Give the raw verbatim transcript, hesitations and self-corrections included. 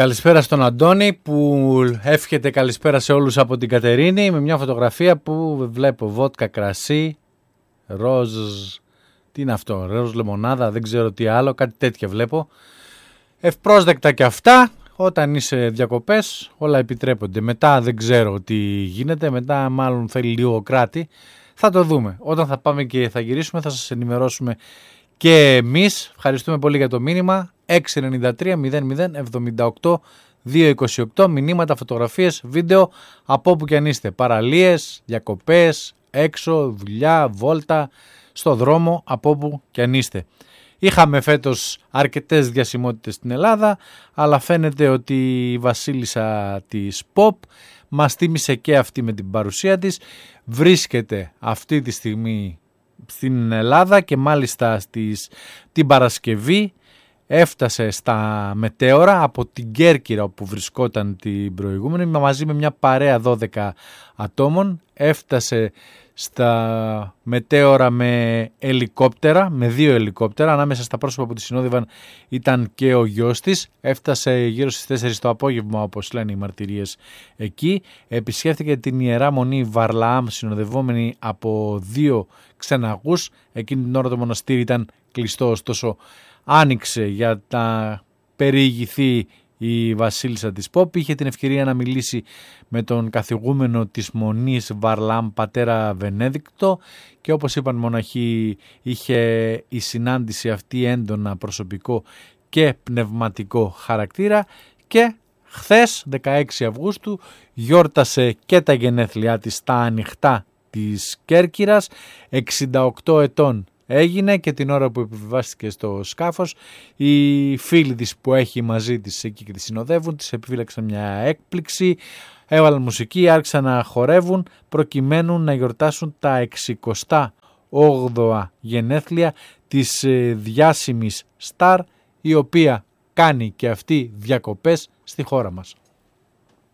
Καλησπέρα στον Αντώνη που εύχεται καλησπέρα σε όλους από την Κατερίνη, με μια φωτογραφία που βλέπω βότκα, κρασί, ροζ, τι είναι αυτό, ροζ λεμονάδα, δεν ξέρω τι άλλο, κάτι τέτοια βλέπω. Ευπρόσδεκτα και αυτά, όταν είσαι διακοπές όλα επιτρέπονται. Μετά δεν ξέρω τι γίνεται, μετά μάλλον θέλει λίγο κράτη, θα το δούμε. Όταν θα πάμε και θα γυρίσουμε θα σας ενημερώσουμε και εμείς. Ευχαριστούμε πολύ για το μήνυμα. έξι εννιά τρία μηδέν μηδέν εβδομήντα οκτώ διακόσια είκοσι οκτώ, μηνύματα, φωτογραφίες, βίντεο από όπου και αν είστε. Παραλίες, διακοπές, έξω, δουλειά, βόλτα, στο δρόμο, από όπου και αν είστε. Είχαμε φέτος αρκετές διασημότητες στην Ελλάδα, αλλά φαίνεται ότι η βασίλισσα της pop μας τίμησε και αυτή με την παρουσία της. Βρίσκεται αυτή τη στιγμή στην Ελλάδα και μάλιστα στις, την Παρασκευή έφτασε στα μετέωρα από την Κέρκυρα όπου βρισκόταν την προηγούμενη, μαζί με μια παρέα δώδεκα ατόμων. Έφτασε στα μετέωρα με ελικόπτερα, με δύο ελικόπτερα. Ανάμεσα στα πρόσωπα που τη συνόδευαν ήταν και ο γιος της. Έφτασε γύρω στις τέσσερις το απόγευμα, όπως λένε οι μαρτυρίες εκεί. Επισκέφθηκε την Ιερά Μονή Βαρλαάμ συνοδευόμενη από δύο ξεναγούς. Εκείνη την ώρα το μοναστήρι ήταν κλειστό, ωστόσο άνοιξε για να περιηγηθεί η βασίλισσα της pop. Είχε την ευκαιρία να μιλήσει με τον καθηγούμενο της Μονής Βαρλαάμ, πατέρα Βενέδικτο, και όπως είπαν μοναχοί είχε η συνάντηση αυτή έντονα προσωπικό και πνευματικό χαρακτήρα. Και χθες δεκαέξι Αυγούστου γιόρτασε και τα γενέθλιά της στα ανοιχτά της Κέρκυρας. εξήντα οκτώ ετών έγινε και την ώρα που επιβιβάστηκε στο σκάφος οι φίλοι της που έχει μαζί της εκεί και τη συνοδεύουν της επιφύλαξαν μια έκπληξη, έβαλαν μουσική, άρχισαν να χορεύουν προκειμένου να γιορτάσουν τα εξηκοστά όγδοα γενέθλια της διάσημης στάρ, η οποία κάνει και αυτή διακοπές στη χώρα μας.